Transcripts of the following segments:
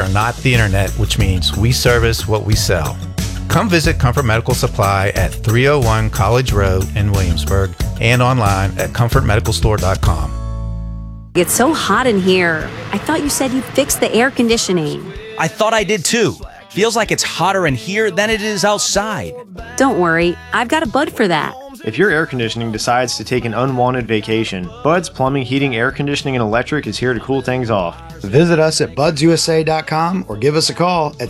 are not the internet, which means we service what we sell. Come visit Comfort Medical Supply at 301 College Road in Williamsburg and online at comfortmedicalstore.com. It's so hot in here. I thought you said you fixed the air conditioning. I thought I did too. Feels like it's hotter in here than it is outside. Don't worry, I've got a Bud for that. If your air conditioning decides to take an unwanted vacation, Bud's Plumbing, Heating, Air Conditioning, and Electric is here to cool things off. Visit us at budsusa.com or give us a call at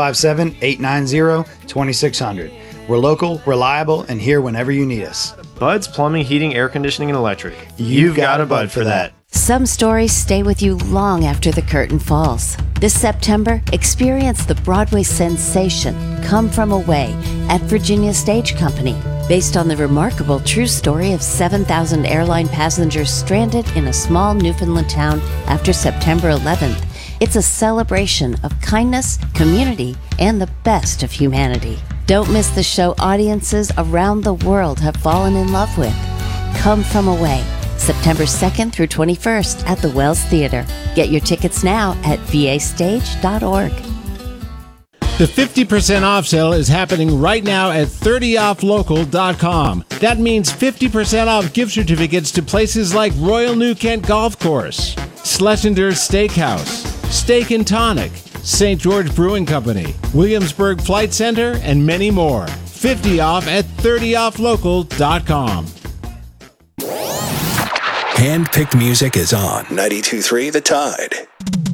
757-890-2600. We're local, reliable, and here whenever you need us. Bud's Plumbing, Heating, Air Conditioning, and Electric. You've got a Bud for that. Some stories stay with you long after the curtain falls. This September, experience the Broadway sensation Come From Away at Virginia Stage Company, based on the remarkable true story of 7,000 airline passengers stranded in a small Newfoundland town after September 11th. It's a celebration of kindness, community, and the best of humanity. Don't miss the show audiences around the world have fallen in love with. Come From Away, September 2nd through 21st at the Wells Theater. Get your tickets now at vastage.org. The 50% off sale is happening right now at 30offlocal.com. That means 50% off gift certificates to places like Royal New Kent Golf Course, Schlesinger's Steakhouse, Steak and Tonic, St. George Brewing Company, Williamsburg Flight Center, and many more. 50 off at 30offlocal.com. Hand-picked music is on 92.3 The Tide.